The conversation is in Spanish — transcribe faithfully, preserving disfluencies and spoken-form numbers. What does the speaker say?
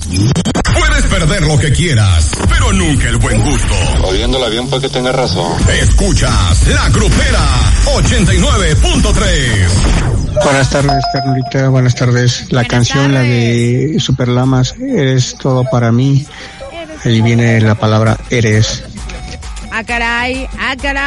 Puedes perder lo que quieras, pero nunca el buen gusto. Oyéndola bien para que tenga razón. Escuchas La Grupera ochenta y nueve punto tres. Buenas tardes, Carlita. Buenas tardes. La Buenas canción, tardes. la de Super Lamas, Eres todo para mí. Ahí viene la palabra eres. Ah, caray, ah, caray.